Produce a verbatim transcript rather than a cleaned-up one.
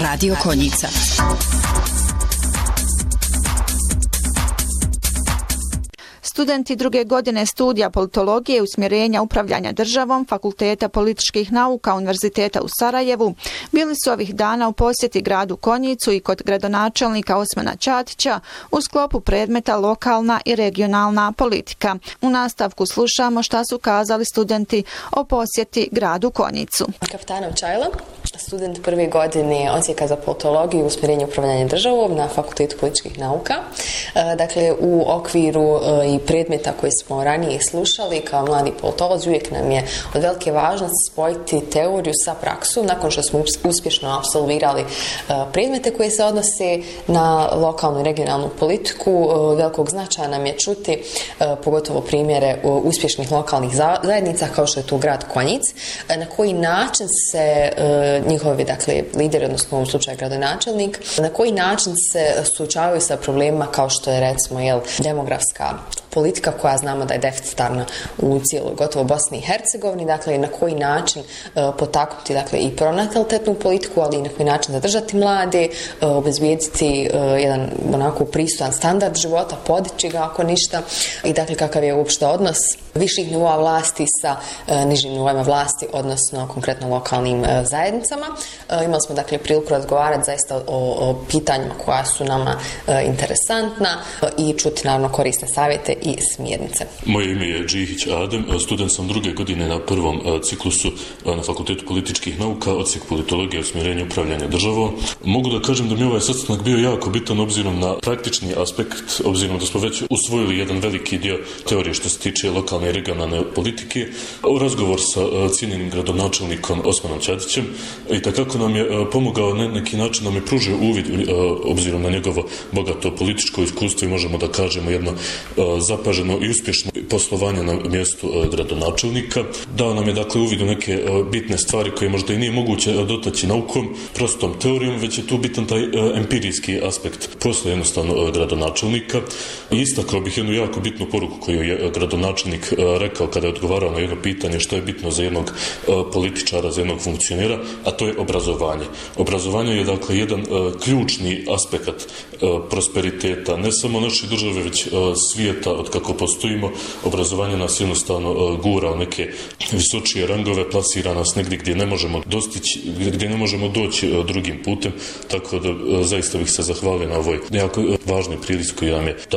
Radio Konjica. Studenti druge godine studija politologije i usmjerenja upravljanja državom Fakulteta političkih nauka Univerziteta u Sarajevu bili su ovih dana u posjeti gradu Konjicu i kod gradonačelnika Osmana Ćatića u sklopu predmeta lokalna i regionalna politika. U nastavku slušamo šta su kazali studenti o posjeti gradu Konjicu. Kapitanov Čajla, student prve godine odsjeka za politologiju i usmjerenje upravljanja državom na Fakultetu političkih nauka. Dakle, u okviru i predmeta koje smo ranije slušali kao mladi politolozi, uvijek nam je od velike važnosti spojiti teoriju sa praksom. Nakon što smo uspješno apsolvirali predmete koje se odnose na lokalnu i regionalnu politiku, velikog značaja nam je čuti pogotovo primjere uspješnih lokalnih zajednica kao što je tu grad Konjic, na koji način se njihovi, dakle, lideri, odnosno u ovom slučaju gradonačelnik, na koji način se suočavaju sa problemima kao što je, recimo, jel, demografska politika koja znamo da je deficitarna u cijeloj gotovo Bosni i Hercegovini, dakle na koji način uh, potaknuti, dakle, i pronatalitetnu politiku, ali i na koji način zadržati mlade, uh, obezbijediti uh, jedan onako pristojan standard života, podići ga ako ništa, i dakle kakav je uopšte odnos viših nivoa vlasti sa uh, nižim nivoima vlasti, odnosno konkretno lokalnim uh, zajednicama. Uh, imali smo, dakle, priliku razgovarati zaista o, o pitanjima koja su nama uh, interesantna uh, i čuti naravno korisne savjete i smjernice. Moje ime je Džihić Adem, student sam druge godine na prvom ciklusu na Fakultetu političkih nauka, odsjek politologije i usmjerenja upravljanja državom. Mogu da kažem da mi ovaj sastanak bio jako bitan obzirom na praktični aspekt, obzirom da smo već usvojili jedan veliki dio teorije što se tiče lokalne i regionalne politike, u razgovor sa cijenjenim gradonačelnikom Osmanom Ćatićem, i takako nam je pomogao na neki način, nam je pružio uvid obzirom na njegovo bogato političko iskustvo i možemo da kažemo jedno zapaženo i uspješno poslovanje na mjestu gradonačelnika. Dao nam je, dakle, uvid u neke bitne stvari koje možda i nije moguće dotaći naukom, prostom teorijom, već je tu bitan taj empirijski aspekt posla jednostavno gradonačelnika. I istakao bih jednu jako bitnu poruku koju je gradonačelnik rekao kada je odgovarao na jedno pitanje što je bitno za jednog političara, za jednog funkcionera, a to je obrazovanje. Obrazovanje je, dakle, jedan ključni aspekt prosperiteta ne samo naše države, već svijeta od kako postojimo. Obrazovanje nas jednostavno gura u neke visočije rangove, plasira nas negdje gdje ne možemo dostići, gdje ne možemo doći drugim putem, tako da zaista bih se zahvalio na ovoj jako važnoj prilici koju nam je